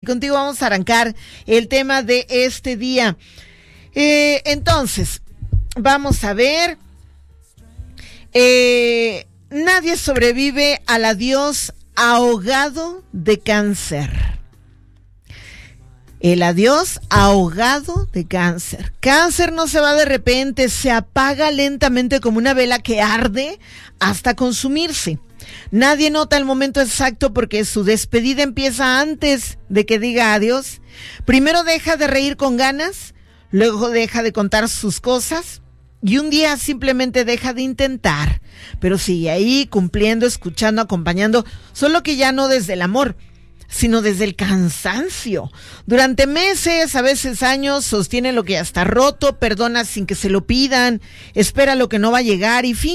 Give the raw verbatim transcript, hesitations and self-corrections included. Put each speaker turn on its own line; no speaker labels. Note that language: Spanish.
Contigo vamos a arrancar el tema de este día. Eh, entonces, vamos a ver. Eh, nadie sobrevive al adiós ahogado de cáncer. El adiós ahogado de cáncer. Cáncer no se va de repente, se apaga lentamente como una vela que arde hasta consumirse. Nadie nota el momento exacto porque su despedida empieza antes de que diga adiós. Primero deja de reír con ganas, luego deja de contar sus cosas y un día simplemente deja de intentar, pero sigue ahí cumpliendo, escuchando, acompañando, solo que ya no desde el amor, sino desde el cansancio. Durante meses, a veces años, sostiene lo que ya está roto, perdona sin que se lo pidan, espera lo que no va a llegar y fin.